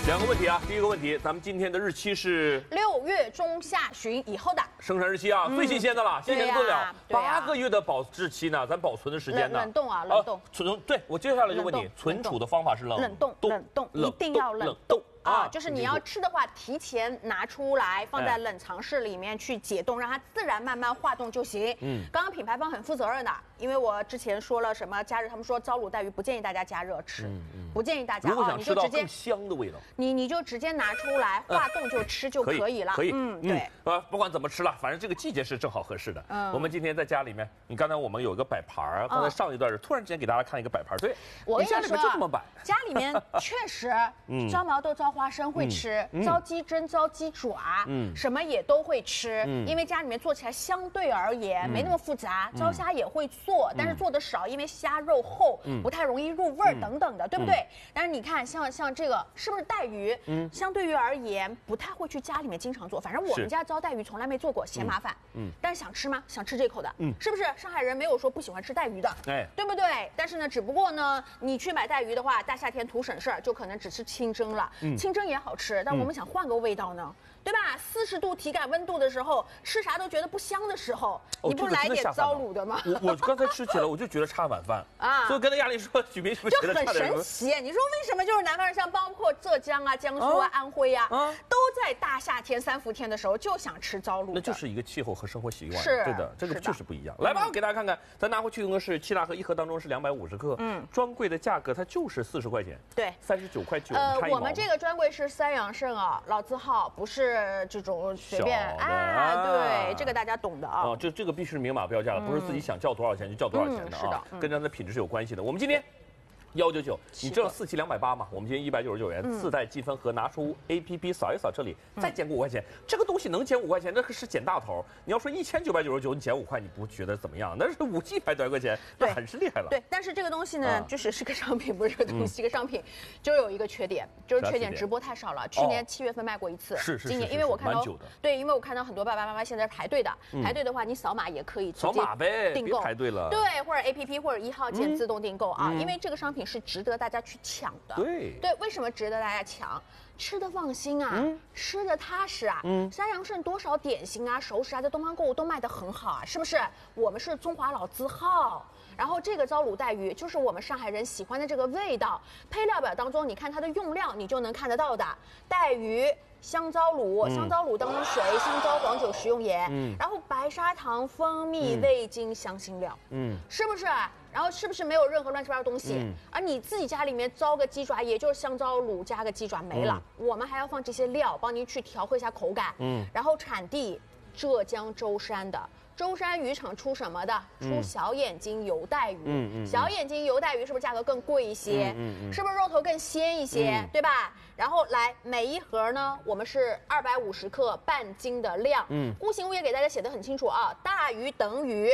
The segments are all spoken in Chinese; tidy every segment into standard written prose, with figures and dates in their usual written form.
两个问题啊，第一个问题，咱们今天的日期是 6月中下旬以后的生产日期啊，最新鲜的了，新鲜的不了。 对呀 8个月的保质期呢，咱保存的时间呢？ 冷冻啊，冷冻。 对，我接下来就问你，存储的方法是冷冻，一定要冷冻。啊，就是你要吃的话，提前拿出来放在冷藏室里面去解冻，让它自然慢慢化冻就行。刚刚品牌方很负责任的，因为我之前说了什么加热，他们说糟卤带鱼不建议大家加热吃，不建议大家。 如果想吃到更香的味道， 你就直接拿出来化冻就吃就可以了。 可以， 对。 不管怎么吃了，反正这个季节是正好合适的。我们今天在家里面，你刚才我们有一个摆盘儿，刚才上一段突然之间给大家看一个摆盘，对， 我跟你说， 家里面就这么摆。 家里面确实，招毛豆、招花生会吃。招鸡胗、招鸡爪，什么也都会吃，因为家里面做起来相对而言没那么复杂。招虾也会做，但是做的少，因为虾肉厚，不太容易入味儿等等的，对不对？但是你看，像这个是不是带鱼？相对于而言不太会去家里面经常做，反正我们家招带鱼从来没做过，嫌麻烦。但是想吃吗？想吃这口的，是不是？上海人没有说不喜欢吃带鱼的，对不对？但是呢，只不过呢，你去买带鱼的话，大夏天图省事儿，就可能只吃清蒸了。清蒸也好吃。但我们想换个味道呢，对吧？40度体感温度的时候，吃啥都觉得不香的时候，你不来点糟卤的吗？ 我刚才吃起来我就觉得差碗饭啊，所以跟他亚丽说，许明是不是就很神奇？你说为什么就是南方人，像包括浙江啊、江苏啊、安徽啊，都在大夏天3伏天的时候就想吃糟卤？ 那就是一个气候和生活习惯， 是对的，这个就是不一样。来吧，我给大家看看，咱拿回去用的是7大盒，1盒当中是250克，专柜的价格它就是40块钱， 对 ，39块9， 我们这个专柜是3阳盛啊，老字号，不是这种随便对，这个大家懂的啊。 这个必须是明码标价的，不是自己想叫多少钱就叫多少钱的啊，跟它的品质是有关系的。我们今天199，你知道4期280吗？我们今天199元，自带积分盒，拿出 APP 扫一扫这里，再减5块钱。这个东西能减5块钱，那可是减大头。你要说1999，你减5块，你不觉得怎么样？那是5G100多块钱，那很是厉害了。 对，但是这个东西呢，就是个商品，不是个东西，个商品就有一个缺点，就是缺点直播太少了。去年7月份卖过一次，今年因为我看到对，因为我看到很多爸爸妈妈现在排队的，排队的话你扫码也可以直接订购， 排队了。 对，或者 APP 或者1号键自动订购啊，因为这个商品是值得大家去抢的。对，为什么值得大家抢？吃的放心啊，吃的踏实啊。3阳盛多少点心啊、熟食啊，在东方购物都卖得很好啊，是不是？我们是中华老字号。然后这个糟卤带鱼就是我们上海人喜欢的这个味道，配料表当中你看它的用料，你就能看得到的。带鱼、香糟卤、香糟卤当中水、香蕉、黄酒、食用盐，然后白砂糖、蜂蜜、味精、香辛料，是不是？然后是不是没有任何乱七八糟东西？而你自己家里面糟个鸡爪，也就是香糟卤加个鸡爪没了，我们还要放这些料，帮您去调和一下口感。然后产地浙江舟山的。舟山渔场出什么的？出小眼睛油带鱼。小眼睛油带鱼是不是价格更贵一些？是不是肉头更鲜一些？对吧？然后来每一盒呢，我们是250克半斤的量。物形物业给大家写的很清楚啊，大于等于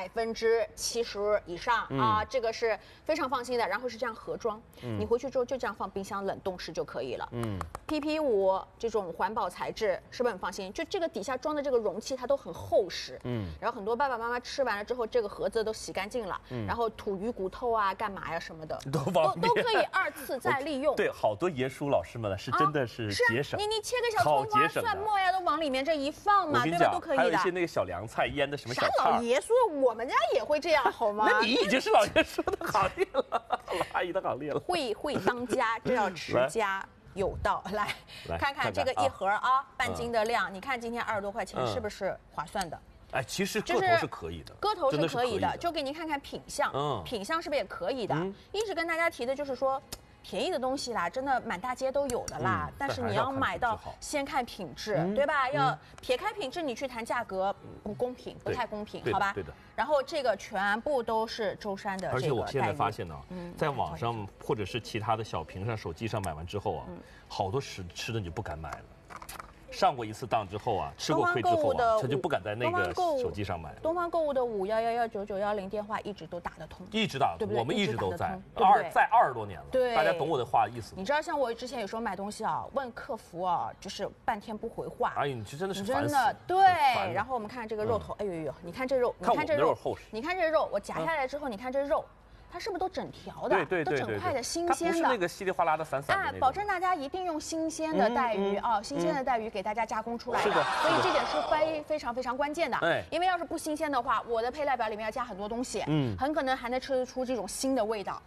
70%以上啊，这个是非常放心的。然后是这样盒装，你回去之后就这样放冰箱冷冻室就可以了。PP5这种环保材质是不是很放心？就这个底下装的这个容器它都很厚实。然后很多爸爸妈妈吃完了之后，这个盒子都洗干净了，然后吐鱼骨头啊、干嘛呀什么的，都可以2次再利用。 对，好多爷叔老师们是真的是节省。 你切个小葱花、蒜末呀，都往里面这一放嘛，对吧？都可以的。 还有一些那个小凉菜腌的什么小菜。 啥老爷叔？我们家也会这样，好吗？ 那你已经是老爷叔的行列了，老阿姨的行列了。 会当家，这要持家有道。来看看这个一盒啊，半斤的量，你看今天20多块钱是不是划算的？ 哎，其实个头是可以的， 个头是可以的，就给您看看品相，品相是不是也可以的？一直跟大家提的就是说。便宜的东西啦，真的满大街都有的啦。但是你要买到，先看品质，对吧？要撇开品质，你去谈价格不公平，不太公平，好吧？ 对的。 然后这个全部都是舟山的。 而且我现在发现呢，在网上或者是其他的小屏上、手机上买完之后啊，好多吃的你就不敢买了。上过一次当之后啊，吃过亏之后啊，他就不敢在那个手机上买。 东方购物的5111991电话一直都打得通， 一直打得通，我们一直都在在 20多年了。 对， 大家懂我的话意思。 你知道，像我之前有时候买东西啊，问客服啊，就是半天不回话。 哎，你这真的是真的对。然后我们看这个肉头，哎呦，你看这肉，你看这肉厚实，你看这肉，我夹下来之后，你看这肉。 它是不是都整条的？ 对， 都整块的新鲜的， 它不是那个稀里哗啦的散散的。 保证大家一定用新鲜的带鱼啊，新鲜的带鱼给大家加工出来的。 是的， 所以这点是非常关键的。因为要是不新鲜的话，我的配料表里面要加很多东西，很可能还能吃得出这种腥的味道。